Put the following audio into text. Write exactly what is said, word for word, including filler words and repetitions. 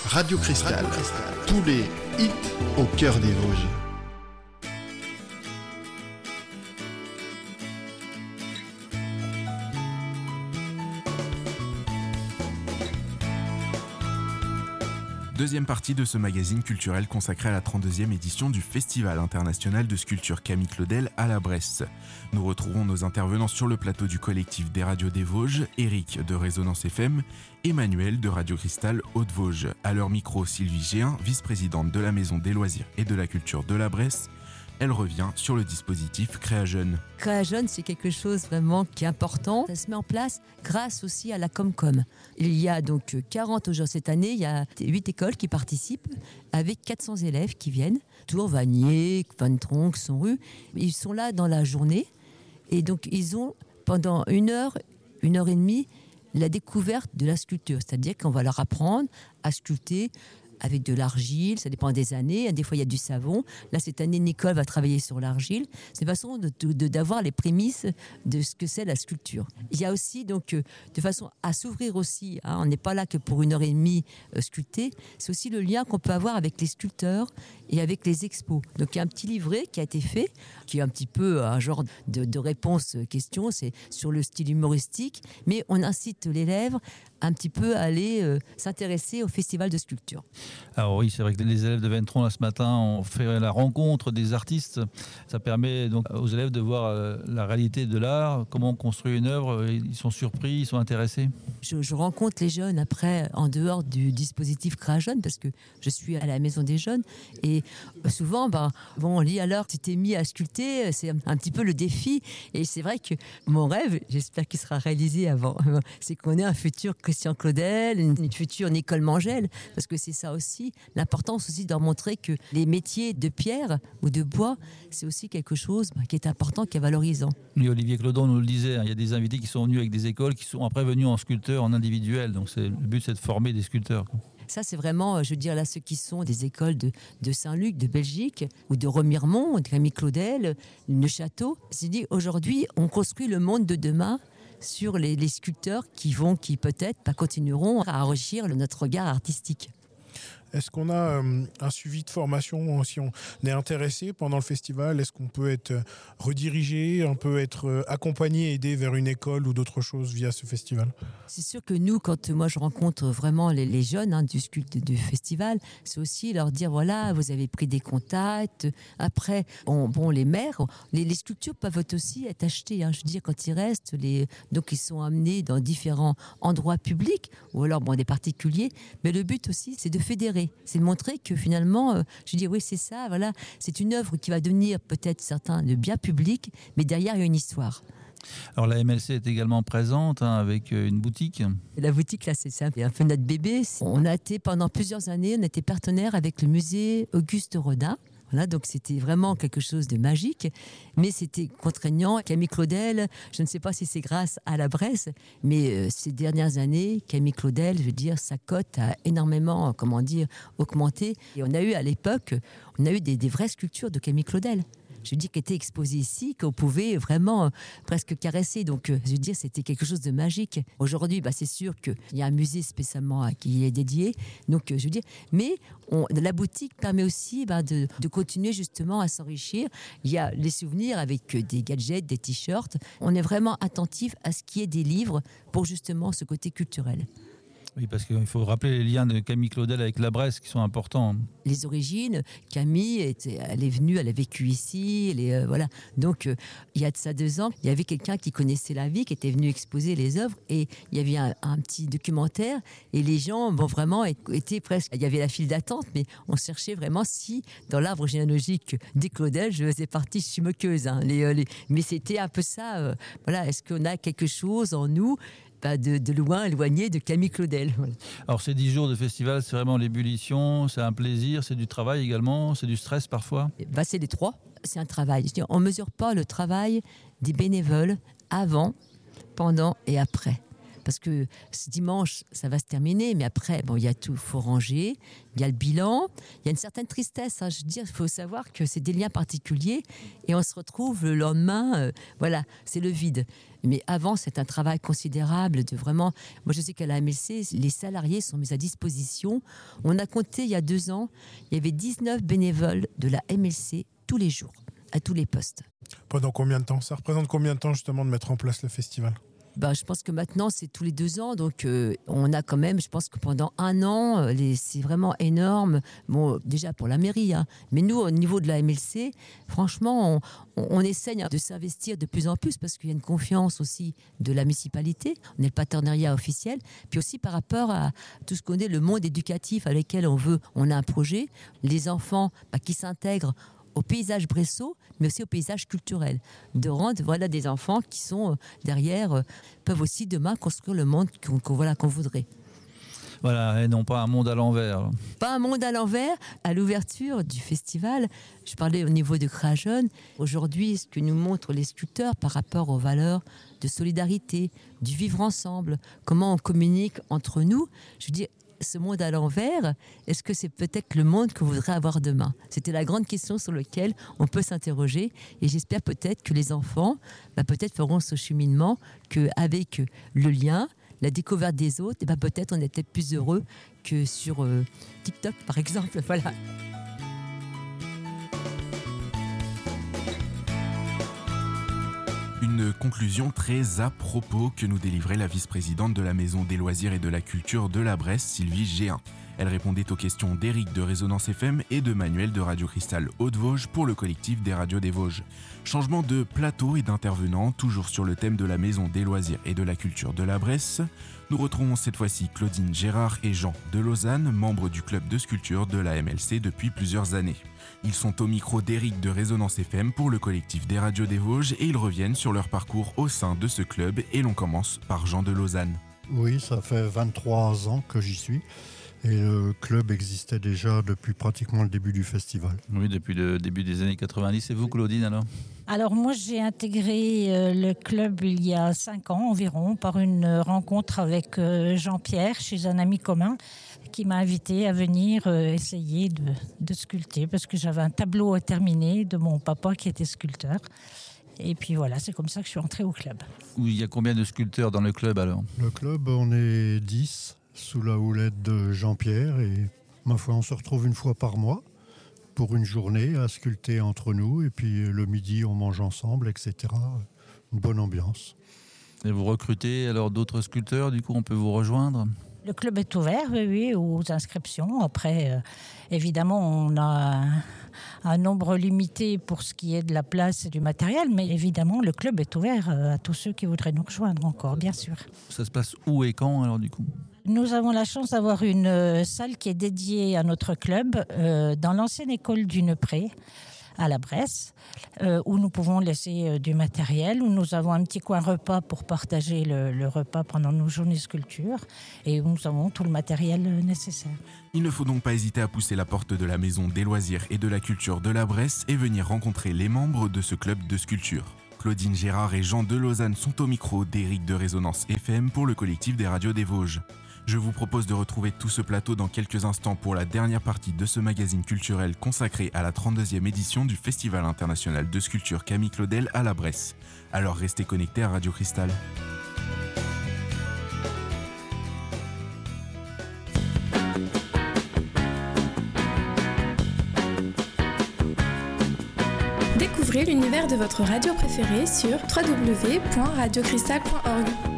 Radio Cristal, tous les hits au cœur des Vosges. Deuxième partie de ce magazine culturel consacré à la trente-deuxième édition du Festival international de sculpture Camille Claudel à la Bresse. Nous retrouvons nos intervenants sur le plateau du collectif des radios des Vosges, Eric de Résonance F M, Emmanuel de Radio Cristal Haute-Vosges. À leur micro, Sylvie Géin, vice-présidente de la Maison des loisirs et de la culture de la Bresse. Elle revient sur le dispositif Créa-Jeunes. Créa-Jeunes, c'est quelque chose vraiment qui est important. Ça se met en place grâce aussi à la Comcom. Il y a donc quarante aujourd'hui cette année, il y a huit écoles qui participent avec quatre cents élèves qui viennent. Tours, Vanier, Van Tronc, Sonrue. Ils sont là dans la journée et donc ils ont pendant une heure, une heure et demie la découverte de la sculpture. C'est-à-dire qu'on va leur apprendre à sculpter avec de l'argile, ça dépend des années. Des fois, il y a du savon. Là, cette année, Nicole va travailler sur l'argile. C'est une façon de, de, d'avoir les prémices de ce que c'est la sculpture. Il y a aussi, donc, euh, de façon à s'ouvrir aussi, hein, on n'est pas là que pour une heure et demie euh, sculpter, c'est aussi le lien qu'on peut avoir avec les sculpteurs et avec les expos. Donc, il y a un petit livret qui a été fait, qui est un petit peu un genre de, de réponse-question, c'est sur le style humoristique, mais on incite l'élève un petit peu à aller euh, s'intéresser au festival de sculpture. Alors oui, c'est vrai que les élèves de Ventron, là, ce matin, ont fait la rencontre des artistes. Ça permet donc aux élèves de voir euh, la réalité de l'art, comment on construit une œuvre. Ils sont surpris, ils sont intéressés. Je, je rencontre les jeunes après, en dehors du dispositif Créa-Jeunes, parce que je suis à la Maison des Jeunes. Et souvent, ben, bon, on lit alors, tu t'es mis à sculpter, c'est un, un petit peu le défi. Et c'est vrai que mon rêve, j'espère qu'il sera réalisé avant, c'est qu'on ait un futur Christian Claudel, une, une future Nicole Mangel, parce que c'est ça aussi, l'importance aussi de leur montrer que les métiers de pierre ou de bois, c'est aussi quelque chose qui est important, qui est valorisant. Oui, Olivier Clodon nous le disait, hein, il y a des invités qui sont venus avec des écoles, qui sont après venus en sculpteur, en individuel, donc c'est, le but c'est de former des sculpteurs. Ça, c'est vraiment, je veux dire, là, ceux qui sont des écoles de, de Saint-Luc, de Belgique, ou de Remiremont, de Camille Claudel, Neuchâteau. C'est dit, aujourd'hui, on construit le monde de demain sur les, les sculpteurs qui vont, qui peut-être pas continueront à enrichir le, notre regard artistique. Est-ce qu'on a euh, un suivi de formation si on est intéressé pendant le festival? Est-ce qu'on peut être redirigé, on peut être euh, accompagné, aidé vers une école ou d'autres choses via ce festival? C'est sûr que nous, quand moi je rencontre vraiment les, les jeunes hein, du sculpte du festival, c'est aussi leur dire voilà, vous avez pris des contacts. Après, on, bon, les maires, les, les sculptures peuvent aussi être achetées. Hein, je veux dire, quand ils restent, les, donc ils sont amenés dans différents endroits publics ou alors bon, des particuliers. Mais le but aussi, c'est de fédérer. C'est de montrer que finalement, euh, je dis oui c'est ça, voilà, c'est une œuvre qui va devenir peut-être certains de bien public, mais derrière il y a une histoire. Alors la M L C est également présente hein, avec une boutique. Et la boutique là c'est ça, c'est un peu notre bébé. On a été pendant plusieurs années, on a été partenaire avec le musée Auguste Rodin. Voilà, donc c'était vraiment quelque chose de magique, mais c'était contraignant. Camille Claudel, je ne sais pas si c'est grâce à la Bresse, mais euh, ces dernières années, Camille Claudel, je veux dire, sa cote a énormément, comment dire, augmenté. Et on a eu à l'époque, on a eu des, des vraies sculptures de Camille Claudel. Je veux dire, qui était exposée ici, qu'on pouvait vraiment euh, presque caresser. Donc, euh, je veux dire, c'était quelque chose de magique. Aujourd'hui, bah, c'est sûr qu'il y a un musée spécialement à qui il est dédié. Donc, euh, je veux dire, mais on, la boutique permet aussi bah, de, de continuer justement à s'enrichir. Il y a les souvenirs avec euh, des gadgets, des t-shirts. On est vraiment attentif à ce qui est des livres pour justement ce côté culturel. Oui, parce qu'il faut rappeler les liens de Camille Claudel avec la Bresse qui sont importants. Les origines, Camille, était, elle est venue, elle a vécu ici, elle est, euh, voilà. Donc, euh, il y a de ça deux ans, il y avait quelqu'un qui connaissait la vie, qui était venu exposer les œuvres, et il y avait un, un petit documentaire, et les gens, bon, vraiment, étaient presque, il y avait la file d'attente, mais on cherchait vraiment si, dans l'arbre généalogique des Claudel, je faisais partie, je suis moqueuse, hein, les, euh, les, mais c'était un peu ça, euh, voilà, est-ce qu'on a quelque chose en nous Pas de, de loin, éloigné de Camille Claudel. Voilà. Alors ces dix jours de festival, c'est vraiment l'ébullition, c'est un plaisir, c'est du travail également, c'est du stress parfois. Bah, c'est les trois, c'est un travail. Je veux dire, on ne mesure pas le travail des bénévoles avant, pendant et après. parce que ce dimanche, ça va se terminer, mais après, bon, il y a tout, il faut ranger, il y a le bilan, il y a une certaine tristesse. Hein, je veux dire, il faut savoir que c'est des liens particuliers et on se retrouve le lendemain, euh, voilà, c'est le vide. Mais avant, c'est un travail considérable de vraiment... Moi, je sais qu'à la M L C, les salariés sont mis à disposition. On a compté il y a deux ans, il y avait dix-neuf bénévoles de la M L C tous les jours, à tous les postes. Pendant combien de temps ? Ça représente combien de temps justement de mettre en place le festival ? Ben, je pense que maintenant, c'est tous les deux ans. Donc, euh, on a quand même, je pense que pendant un an, les, c'est vraiment énorme. Bon, déjà pour la mairie, hein. Mais nous, au niveau de la M L C, franchement, on, on, on essaye de s'investir de plus en plus parce qu'il y a une confiance aussi de la municipalité. On est le partenariat officiel. Puis aussi par rapport à tout ce qu'on est, le monde éducatif avec lequel on veut, on a un projet. Les enfants ben, qui s'intègrent au paysage bresseau, mais aussi au paysage culturel. De rendre voilà, des enfants qui sont euh, derrière, euh, peuvent aussi demain construire le monde qu'on, qu'on, voilà, qu'on voudrait. Voilà, et non pas un monde à l'envers. Pas un monde à l'envers. À l'ouverture du festival, je parlais au niveau de Créa Jeune. Aujourd'hui, ce que nous montrent les sculpteurs par rapport aux valeurs de solidarité, du vivre ensemble, comment on communique entre nous, je veux dire, ce monde à l'envers, est-ce que c'est peut-être le monde qu'on voudrait avoir demain ? C'était la grande question sur laquelle on peut s'interroger et j'espère peut-être que les enfants bah, peut-être feront ce cheminement qu'avec le lien, la découverte des autres, et bah, peut-être on est peut-être plus heureux que sur euh, TikTok par exemple. Voilà. Une conclusion très à propos que nous délivrait la vice-présidente de la Maison des Loisirs et de la Culture de la Bresse, Sylvie Géhin. Elle répondait aux questions d'Éric de Résonance F M et de Manuel de Radio Cristal Haute-Vosges pour le collectif des radios des Vosges. Changement de plateau et d'intervenants, toujours sur le thème de la Maison des Loisirs et de la Culture de la Bresse. Nous retrouvons cette fois-ci Claudine Gérard et Jean de Lausanne, membres du club de sculpture de la M L C depuis plusieurs années. Ils sont au micro d'Éric de Résonance F M pour le collectif des radios des Vosges et ils reviennent sur leur parcours au sein de ce club et l'on commence par Jean de Lausanne. Oui, ça fait vingt-trois ans que j'y suis. Et le club existait déjà depuis pratiquement le début du festival. Oui, depuis le début des années quatre-vingt-dix. Et vous, Claudine, alors ? Alors moi, j'ai intégré euh, le club il y a cinq ans environ par une rencontre avec euh, Jean-Pierre chez un ami commun qui m'a invité à venir euh, essayer de, de sculpter parce que j'avais un tableau à terminer de mon papa qui était sculpteur. Et puis voilà, c'est comme ça que je suis entrée au club. Il y a combien de sculpteurs dans le club alors ? Le club, on est dix. Sous la houlette de Jean-Pierre et ma foi on se retrouve une fois par mois pour une journée à sculpter entre nous et puis le midi on mange ensemble, et cetera. Une bonne ambiance. Et vous recrutez alors d'autres sculpteurs, du coup on peut vous rejoindre ? Le club est ouvert, oui, oui, aux inscriptions. Après, euh, évidemment, on a un, un nombre limité pour ce qui est de la place et du matériel, mais évidemment, le club est ouvert à tous ceux qui voudraient nous rejoindre encore, bien sûr. Ça se passe où et quand alors du coup ? Nous avons la chance d'avoir une euh, salle qui est dédiée à notre club euh, dans l'ancienne école du Neupré, à la Bresse, euh, où nous pouvons laisser euh, du matériel, où nous avons un petit coin repas pour partager le, le repas pendant nos journées sculpture et où nous avons tout le matériel euh, nécessaire. Il ne faut donc pas hésiter à pousser la porte de la Maison des Loisirs et de la Culture de la Bresse et venir rencontrer les membres de ce club de sculpture. Claudine Gérard et Jean de Lausanne sont au micro d'Éric de Résonance F M pour le collectif des radios des Vosges. Je vous propose de retrouver tout ce plateau dans quelques instants pour la dernière partie de ce magazine culturel consacré à la trente-deuxième édition du Festival international de sculpture Camille Claudel à la Bresse. Alors restez connectés à Radio Cristal. Découvrez l'univers de votre radio préférée sur w w w point radio cristal point org.